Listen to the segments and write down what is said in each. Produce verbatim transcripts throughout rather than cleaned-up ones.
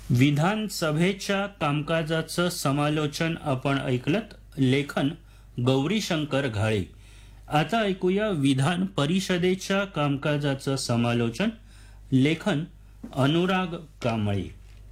विधानसभेच्या कामकाजाचं समालोचन आपण ऐकलत. लेखन गौरीशंकर घाळे. आता ऐकूया विधान परिषदेच्या कामकाजाचं समालोचन. लेखन अनुराग कांबळे.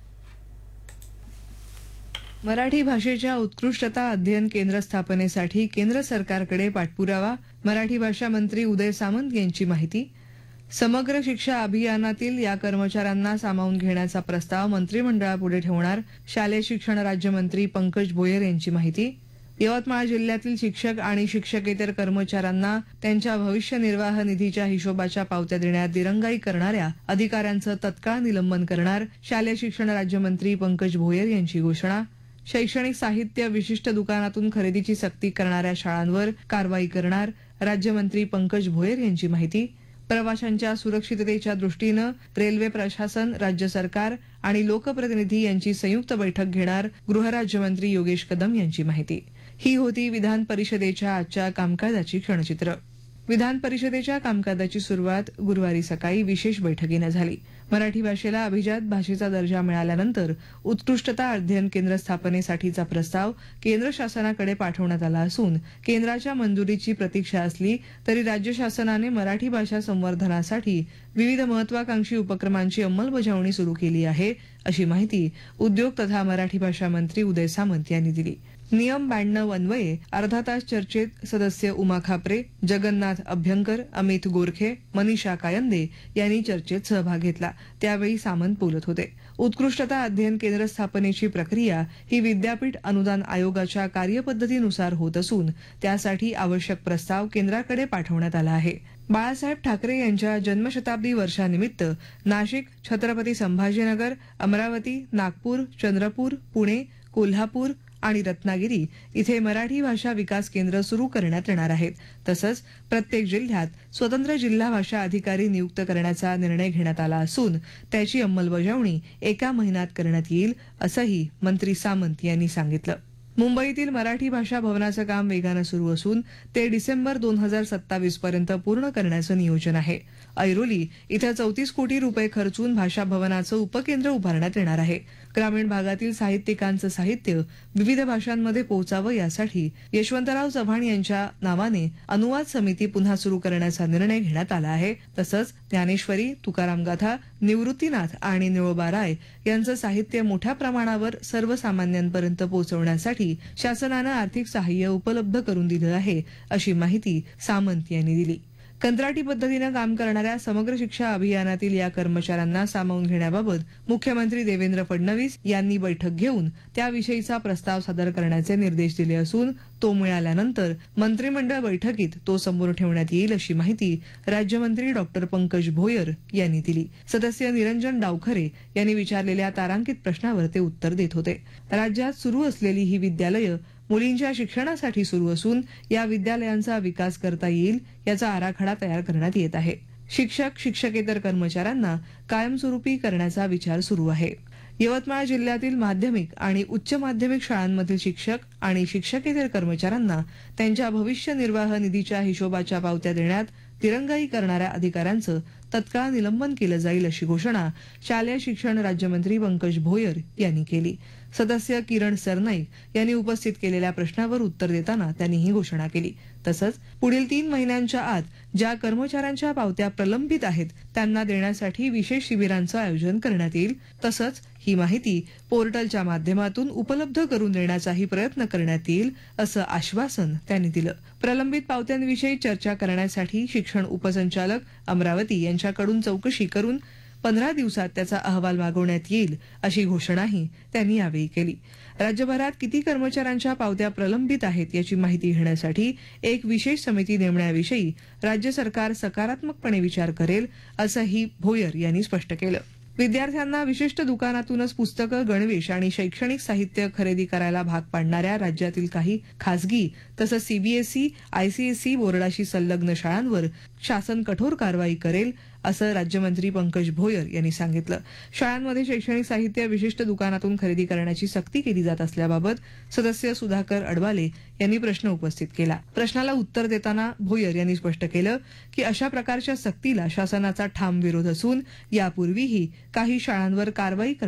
मराठी भाषेच्या उत्कृष्टता अध्ययन केंद्र स्थापनेसाठी केंद्र सरकारकडे पाठपुरावा. मराठी भाषा मंत्री उदय सामंत यांची माहिती. समग्र शिक्षा अभियानातील या कर्मचाऱ्यांना सामावून घेण्याचा प्रस्ताव मंत्रिमंडळापुढे ठेवणार. शालेय शिक्षण राज्यमंत्री पंकज भोयर यांची माहिती. यवतमाळ जिल्ह्यातील शिक्षक आणि शिक्षकेतर कर्मचाऱ्यांना त्यांच्या भविष्य निर्वाह निधीच्या हिशोबाच्या पावत्या देण्यात दिरंगाई करणाऱ्या अधिकाऱ्यांचं तत्काळ निलंबन करणार. शालेय शिक्षण राज्यमंत्री पंकज भोयर यांची घोषणा. शैक्षणिक साहित्य विशिष्ट दुकानातून खरेदीची सक्ती करणाऱ्या शाळांवर कारवाई करणार. राज्यमंत्री पंकज भोयर यांची माहिती. प्रवाशांच्या सुरक्षिततेच्या दृष्टीनं रेल्वे प्रशासन, राज्य सरकार आणि लोकप्रतिनिधी यांची संयुक्त बैठक घेणार. गृहराज्यमंत्री योगेश कदम यांची माहिती. ही होती विधान परिषदेच्या आजच्या कामकाजाची क्षणचित्र. विधान परिषदेच्या कामकाजाची सुरुवात गुरुवारी सकाळी विशेष बैठकीने झाली. मराठी भाषेला अभिजात भाषेचा दर्जा मिळाल्यानंतर उत्कृष्टता अध्ययन केंद्र स्थापनेसाठीचा प्रस्ताव केंद्र शासनाकडे पाठवण्यात आला असून केंद्राच्या मंजुरीची प्रतीक्षा असली तरी राज्य शासनाने मराठी भाषा संवर्धनासाठी विविध महत्वाकांक्षी उपक्रमांची अंमलबजावणी सुरू केली आहे, अशी माहिती उद्योग तथा मराठी भाषा मंत्री उदय सामंत यांनी दिली. नियम ब्याण्णव अन्वये अर्धा तास चर्चेत सदस्य उमा खापरे, जगन्नाथ अभ्यंकर, अमित गोरखे, मनीषा कायंदे यांनी चर्चेत सहभाग घेतला. त्यावेळी सामंत बोलत होते. उत्कृष्टता अध्ययन केंद्र स्थापनेची प्रक्रिया ही विद्यापीठ अनुदान आयोगाच्या कार्यपद्धतीनुसार होत असून त्यासाठी आवश्यक प्रस्ताव केंद्राकडे पाठवण्यात आला आहे. बाळासाहेब ठाकरे यांच्या जन्मशताब्दी वर्षानिमित्त नाशिक, छत्रपती संभाजीनगर, अमरावती, नागपूर, चंद्रपूर, पुणे, कोल्हापूर आणि रत्नागिरी इथे मराठी भाषा विकास केंद्र सुरू करण्यात येणार आहेत. तसंच प्रत्येक जिल्ह्यात स्वतंत्र जिल्हा भाषा अधिकारी नियुक्त करण्याचा निर्णय घेण्यात आला असून त्याची अंमलबजावणी एका महिन्यात करण्यात येईल, असंही मंत्री सामंत यांनी सांगितलं. मुंबईतील मराठी भाषा भवनाचं काम वेगानं सुरू असून ते डिसेंबर दोन हजार सत्तावीस पर्यंत पूर्ण करण्याचं नियोजन आहे. ऐरोली इथं चौतीस कोटी रुपये खर्चून भाषा भवनाचं उपकेंद्र उभारण्यात येणार आहे. ग्रामीण भागातील साहित्यिकांचं साहित्य विविध भाषांमध्ये पोहोचावं यासाठी यशवंतराव चव्हाण यांच्या नावाने अनुवाद समिती पुन्हा सुरू करण्याचा निर्णय घेण्यात आला आहे. तसंच ज्ञानेश्वरी, तुकाराम गाथा, निवृत्तीनाथ आणि निळोबा राय यांचं साहित्य मोठ्या प्रमाणावर सर्वसामान्यांपर्यंत पोहोचवण्यासाठी शासनानं आर्थिक सहाय्य उपलब्ध करून दिलं आहे, अशी माहिती सामंत यांनी दिली. कंत्राटी पद्धतीनं काम करणाऱ्या समग्र शिक्षा अभियानातील या कर्मचाऱ्यांना सामावून घेण्याबाबत मुख्यमंत्री देवेंद्र फडणवीस यांनी बैठक घेऊन त्याविषयीचा प्रस्ताव सादर करण्याचे निर्देश दिले असून तो मिळाल्यानंतर मंत्रिमंडळ बैठकीत तो समोर ठेवण्यात येईल, अशी माहिती राज्यमंत्री डॉक्टर पंकज भोयर यांनी दिली. सदस्य निरंजन डावखरे यांनी विचारलेल्या तारांकित प्रश्नावर ते उत्तर देत होते. राज्यात सुरू असलेली ही विद्यालयं मुलींच्या शिक्षणासाठी सुरू असून या विद्यालयांचा विकास करता येईल याचा आराखडा तयार करण्यात येत आहे. शिक्षक, शिक्षकेतर कर्मचाऱ्यांना कायमस्वरूपी करण्याचा विचार सुरू आहे. यवतमाळ जिल्ह्यातील माध्यमिक आणि उच्च माध्यमिक शाळांमधील शिक्षक आणि शिक्षकेतर कर्मचाऱ्यांना त्यांच्या भविष्य निर्वाह निधीच्या हिशोबाच्या पावत्या देण्यात दिरंगाई करणाऱ्या अधिकाऱ्यांचं तत्काळ निलंबन केलं जाईल, अशी घोषणा शालेय शिक्षण राज्यमंत्री पंकज भोयर यांनी केली. सदस्य किरण सरनाईक यांनी उपस्थित केलेल्या प्रश्नावर उत्तर देताना त्यांनी ही घोषणा केली. तसंच पुढील तीन महिन्यांच्या आत ज्या कर्मचाऱ्यांच्या पावत्या प्रलंबित आहेत त्यांना देण्यासाठी विशेष शिबिरांचं आयोजन करण्यात येईल. तसंच ही माहिती पोर्टलच्या माध्यमातून उपलब्ध करून देण्याचाही प्रयत्न करण्यात येईल, असं आश्वासन त्यांनी दिलं. प्रलंबित पावत्यांविषयी चर्चा करण्यासाठी शिक्षण उपसंचालक अमरावती यांच्याकडून चौकशी करून पंधरा दिवसात त्याचा अहवाल मागवण्यात येईल, अशी घोषणाही त्यांनी यावेळी केली. राज्यभरात किती कर्मचाऱ्यांच्या पावत्या प्रलंबित आहेत याची माहिती घेण्यासाठी एक विशेष समिती नेमण्याविषयी राज्य सरकार सकारात्मकपणे विचार करेल, असंही भोयर यांनी स्पष्ट केलं. विद्यार्थ्यांना विशिष्ट दुकानातूनच पुस्तकं, गणवेश आणि शैक्षणिक साहित्य खरेदी करायला भाग पाडणाऱ्या राज्यातील काही खासगी तसंच सीबीएसई, आयसीएसई बोर्डाशी संलग्न शाळांवर शासन कठोर कारवाई करेल, असं राज्यमंत्री पंकज भोयर यांनी सांगितलं. शाळांमध्ये शैक्षणिक साहित्य विशिष्ट दुकानातून खरेदी करण्याची सक्ती केली जात असल्याबाबत सदस्य सुधाकर अडवाले यांनी प्रश्न उपस्थित केला. प्रश्नाला उत्तर देताना भोयर यांनी स्पष्ट केलं की अशा प्रकारच्या सक्तीला शासनाचा ठाम विरोध असून यापूर्वीही काही शाळांवर कारवाई